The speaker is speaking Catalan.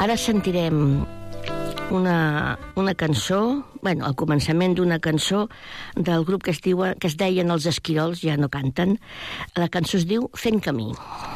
Ara sentirem una cançó, al començament d'una cançó del grup que es deien Els Esquirols, ja no canten. La cançó es diu Fent camí.